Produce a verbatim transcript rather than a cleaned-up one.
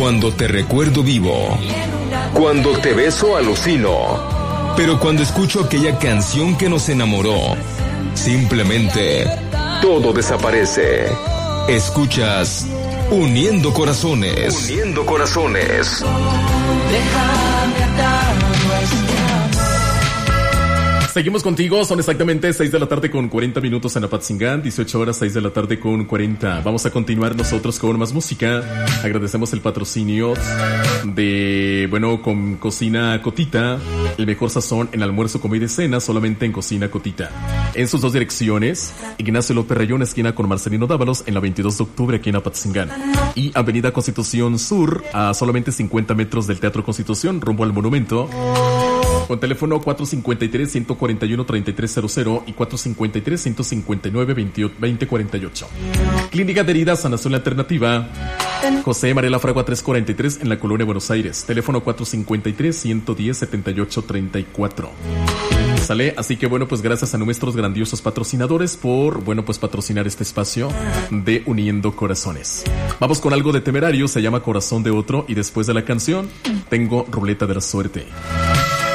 Cuando te recuerdo vivo. Cuando te beso alucino. Pero cuando escucho aquella canción que nos enamoró, simplemente todo desaparece. Escuchas Uniendo Corazones. Uniendo Corazones. Déjame atado a este amor. Seguimos contigo, son exactamente seis de la tarde con cuarenta minutos en Apatzingán, dieciocho horas, seis de la tarde con cuarenta. Vamos a continuar nosotros con más música. Agradecemos el patrocinio de, bueno, con Cocina Cotita, el mejor sazón en almuerzo, comida y cena, solamente en Cocina Cotita. En sus dos direcciones, Ignacio López Rayón, esquina con Marcelino Dávalos, en la veintidós de octubre aquí en Apatzingán. Y Avenida Constitución Sur, a solamente cincuenta metros del Teatro Constitución, rumbo al monumento. Con teléfono cuatro cinco tres, uno cuatro uno, tres tres cero cero y cuatro cinco tres, uno cinco nueve, veinte cuarenta y ocho. Clínica de Heridas, Sanación Alternativa, José María Fragua trescientos cuarenta y tres en la Colonia Buenos Aires. Teléfono cuatro cinco tres, uno uno cero, siete ocho tres cuatro. Sale, así que bueno, pues gracias a nuestros grandiosos patrocinadores por, bueno, pues patrocinar este espacio de Uniendo Corazones. Vamos con algo de Temerario, se llama Corazón de Otro, y después de la canción tengo Ruleta de la Suerte.